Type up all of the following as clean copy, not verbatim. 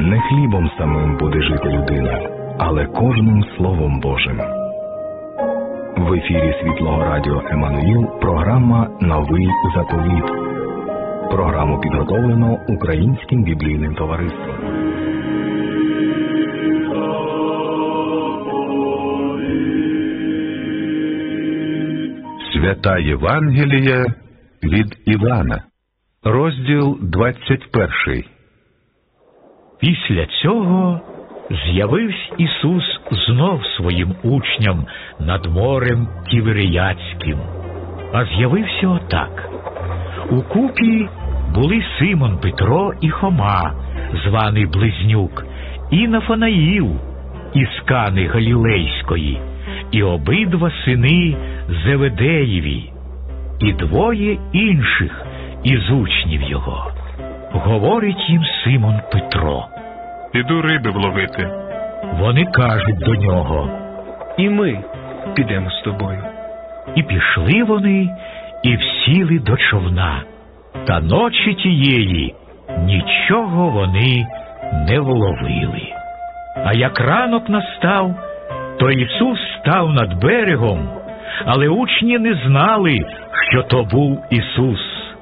Не хлібом самим буде жити людина, але кожним Словом Божим. В ефірі Світлого Радіо Еммануїл програма «Новий заповіт». Програму підготовлено Українським біблійним товариством. Свята Євангелія від Івана. Розділ 21. Після цього з'явився Ісус знов своїм учням над морем Тіверіадським. А з'явився отак. Укупі були Симон Петро і Хома, званий Близнюк, і Нафанаїл із Кани Галілейської, і обидва сини Зеведеєві, і двоє інших із учнів його. Говорить їм Симон Петро: «Піду риби вловити». Вони кажуть до нього: «І ми підемо з тобою». І пішли вони, і всіли до човна. Та ночі тієї нічого вони не вловили. А як ранок настав, то Ісус став над берегом, але учні не знали, що то був Ісус.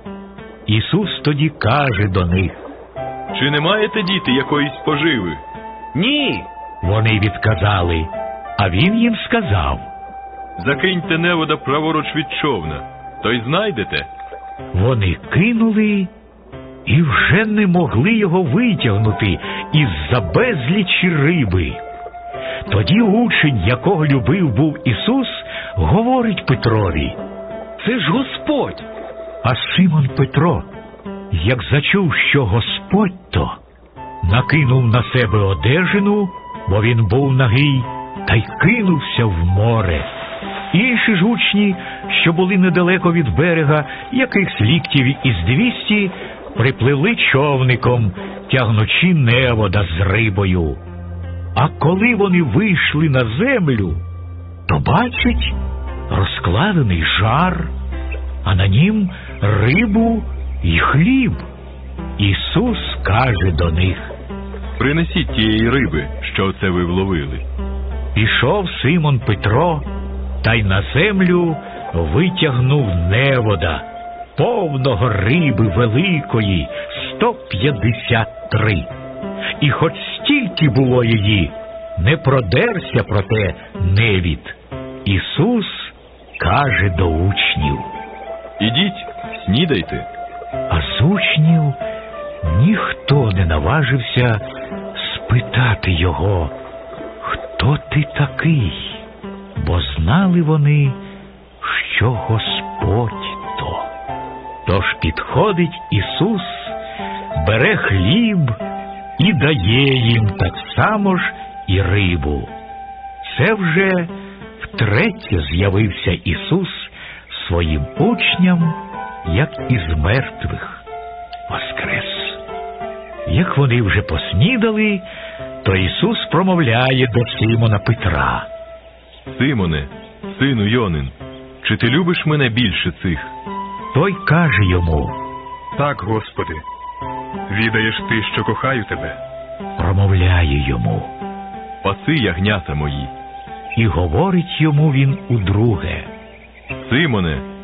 Ісус тоді каже до них: «Чи не маєте, діти, якоїсь поживи?» «Ні». Вони відказали, а Він їм сказав: «Закиньте невода праворуч від човна, то й знайдете». Вони кинули і вже не могли його витягнути із-за безлічі риби. Тоді учень, якого любив був Ісус, говорить Петрові: «Це ж Господь!» А Симон Петро, як зачув, що Господь то, накинув на себе одежину, бо він був нагий, та й кинувся в море. Інші ж учні, що були недалеко від берега, якихось ліктів із 200, припливли човником, тягнучи невода з рибою. А коли вони вийшли на землю, то бачать розкладений жар, а на нім рибу і хліб. Ісус каже до них: «Принесіть тієї риби, що це ви вловили». Пішов Симон Петро, та й на землю витягнув невода, повного риби великої, 153. І хоч стільки було її, не продерся проте невід. Ісус каже до учнів: «Ідіть, снідайте». А з учнів ніхто не наважився спитати його: «Хто ти такий?» Бо знали вони, що Господь то. Тож підходить Ісус, бере хліб і дає їм так само ж і рибу. Це вже втретє з'явився Ісус своїм учням, як із мертвих воскрес. Як вони вже поснідали, то Ісус промовляє до Симона Петра: «Симоне, сину Йонин, чи ти любиш мене більше цих?» Той каже йому: «Так, Господи, відаєш ти, що кохаю тебе». Промовляє йому: «Паси ягнята мої». І говорить йому він удруге: «Симоне,